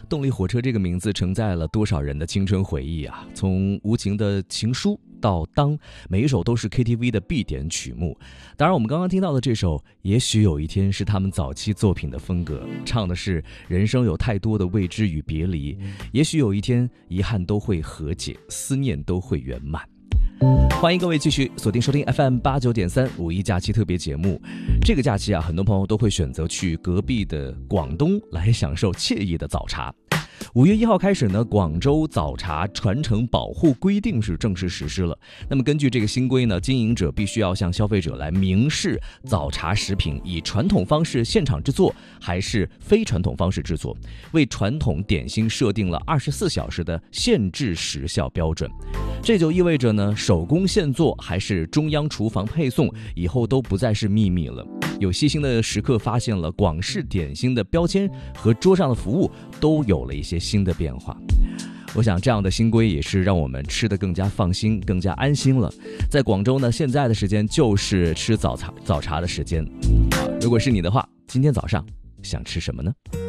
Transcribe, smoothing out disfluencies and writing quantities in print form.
动力火车这个名字承载了多少人的青春回忆啊！从无情的情书到当，每一首都是 KTV 的必点曲目。当然我们刚刚听到的这首也许有一天是他们早期作品的风格，唱的是人生有太多的未知与别离，也许有一天遗憾都会和解，思念都会圆满。欢迎各位继续锁定收听 FM89.3 五一假期特别节目。这个假期啊，很多朋友都会选择去隔壁的广东来享受惬意的早茶。5月1号开始呢，广州早茶传承保护规定是正式实施了。那么根据这个新规呢，经营者必须要向消费者来明示早茶食品以传统方式现场制作还是非传统方式制作，为传统点心设定了24小时的限制时效标准。这就意味着呢，手工现做还是中央厨房配送，以后都不再是秘密了。有细心的食客发现了广式点心的标签和桌上的服务都有了一些新的变化。我想这样的新规也是让我们吃得更加放心，更加安心了。在广州呢，现在的时间就是吃早茶的时间。如果是你的话，今天早上想吃什么呢？